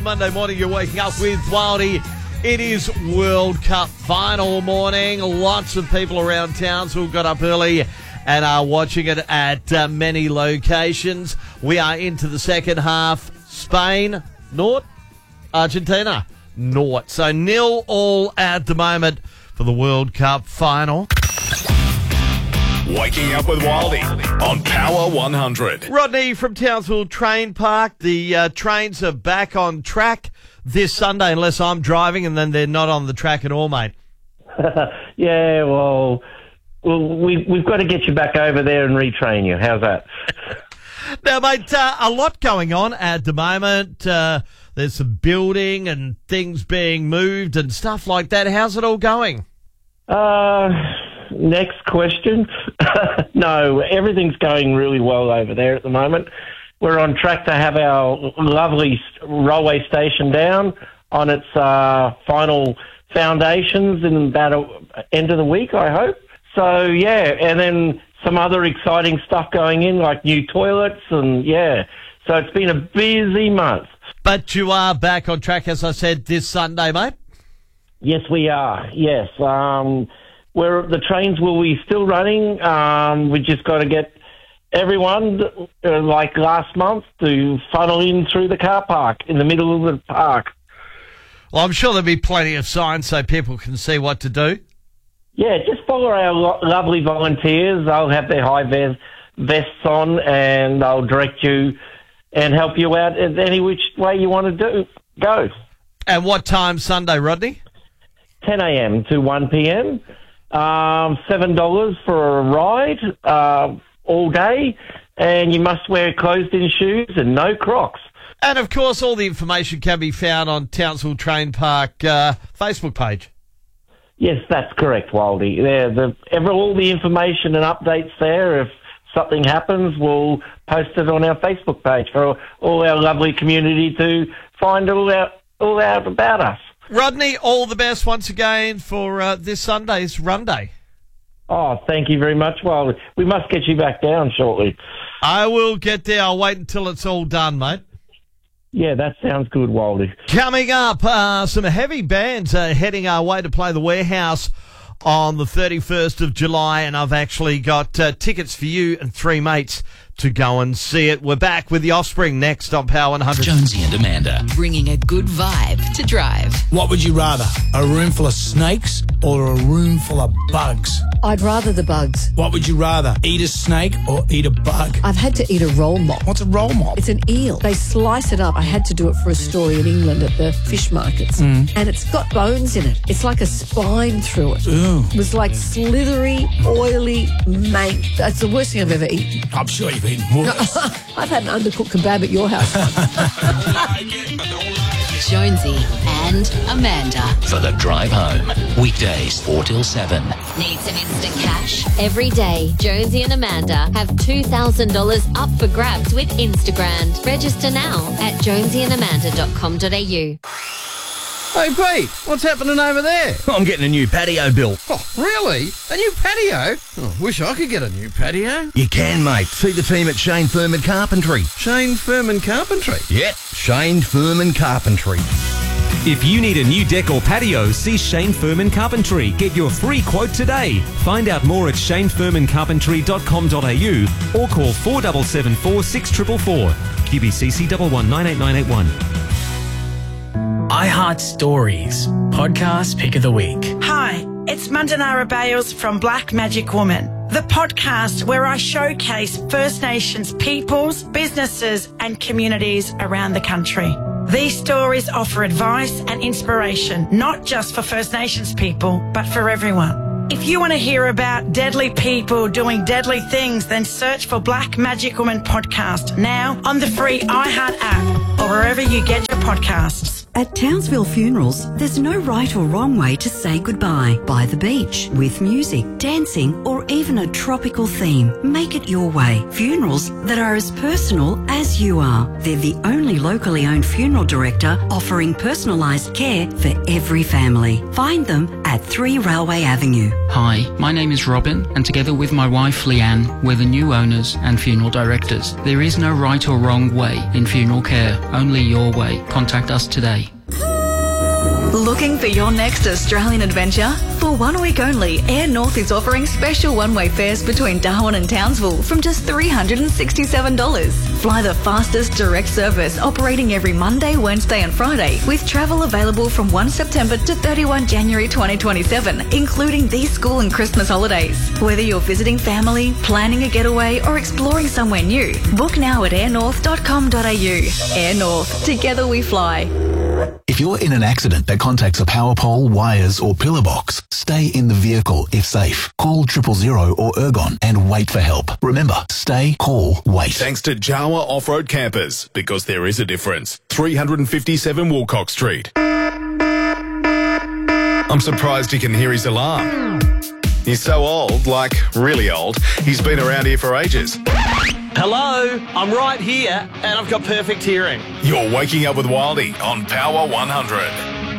Monday morning, you're waking up with Wildy. It is World Cup final morning. Lots of people around town who got up early and are watching it at many locations. We are into the second half. Spain, naught. Argentina, naught. So 0-0 at the moment for the World Cup final. Waking up with Wildy on Power 100. Rodney from Townsville Train Park. The trains are back on track this Sunday, unless I'm driving, and then they're not on the track at all, mate. Yeah, well, we've got to get you back over there and retrain you. How's that? Now, mate, a lot going on at the moment. There's some building and things being moved and stuff like that. How's it all going? Next question. No, everything's going really well over there at the moment. We're on track to have our lovely railway station down on its final foundations in about end of the week, I hope. So, yeah, and then some other exciting stuff going in, like new toilets, and, yeah. So it's been a busy month. But you are back on track, as I said, this Sunday, mate? Yes, we are, yes. The trains will be still running. We just got to get everyone, like last month, to funnel in through the car park, in the middle of the park. Well, I'm sure there'll be plenty of signs so people can see what to do. Yeah, just follow our lovely volunteers. They'll have their high vests on, and they'll direct you and help you out in any which way you want to go. And what time Sunday, Rodney? 10 a.m. to 1 p.m. $7 for a ride all day, and you must wear closed-in shoes and no Crocs. And, of course, all the information can be found on Townsville Train Park Facebook page. Yes, that's correct, Wildy. All the information and updates there. If something happens, we'll post it on our Facebook page for all our lovely community to find all out about us. Rodney, all the best once again for this Sunday's run day. Oh, thank you very much, Wildy. We must get you back down shortly. I will get there. I'll wait until it's all done, mate. Yeah, that sounds good, Wildy. Coming up, some heavy bands are heading our way to play the Warehouse on the 31st of July, and I've actually got tickets for you and three mates to go and see it. We're back with The Offspring next on Power 100. Jonesy and Amanda. Bringing a good vibe to drive. What would you rather, a room full of snakes or a room full of bugs? I'd rather the bugs. What would you rather, eat a snake or eat a bug? I've had to eat a roll mop. What's a roll mop? It's an eel. They slice it up. I had to do it for a story in England at the fish markets. And it's got bones in it. It's like a spine through it. Ooh. It was like slithery, oily mank. That's the worst thing I've ever eaten. I'm sure you've eaten worse. I've had an undercooked kebab at your house. Jonesy and Amanda. For the drive home. Weekdays 4 till 7. Need some instant cash? Every day, Jonesy and Amanda have $2,000 up for grabs with Instagram. Register now at jonesyandamanda.com.au. Hey, Pete, what's happening over there? I'm getting a new patio built. Oh, really? A new patio? Oh, wish I could get a new patio. You can, mate. See the team at Shane Furman Carpentry. Shane Furman Carpentry? Yep, Shane Furman Carpentry. If you need a new deck or patio, see Shane Furman Carpentry. Get your free quote today. Find out more at shanefurmancarpentry.com.au or call 4774 6444. QBCC 1198981. iHeart Stories, podcast pick of the week. Hi, it's Mandanara Bales from Black Magic Woman, the podcast where I showcase First Nations peoples, businesses and communities around the country. These stories offer advice and inspiration, not just for First Nations people, but for everyone. If you want to hear about deadly people doing deadly things, then search for Black Magic Woman podcast now on the free iHeart app or wherever you get your podcasts. At Townsville Funerals, there's no right or wrong way to say goodbye. By the beach, with music, dancing, or even a tropical theme. Make it your way. Funerals that are as personal as you are. They're the only locally owned funeral director offering personalised care for every family. Find them at at 3 Railway Avenue. Hi, my name is Robin, and together with my wife Leanne, we're the new owners and funeral directors. There is no right or wrong way in funeral care, only your way. Contact us today. Looking for your next Australian adventure? For 1 week only, Air North is offering special one-way fares between Darwin and Townsville from just $367. Fly the fastest direct service operating every Monday, Wednesday and Friday, with travel available from 1 September to 31 January 2027, including these school and Christmas holidays. Whether you're visiting family, planning a getaway or exploring somewhere new, book now at airnorth.com.au. Air North, together we fly. If you're in an accident that contacts a power pole, wires or pillar box, stay in the vehicle if safe. Call 000 or Ergon and wait for help. Remember, stay, call, wait. Thanks to Jawa Off-Road Campers, because there is a difference. 357 Woolcock Street. I'm surprised he can hear his alarm. He's so old, like really old, he's been around here for ages. Hello, I'm right here and I've got perfect hearing. You're waking up with Wildy on Power 100.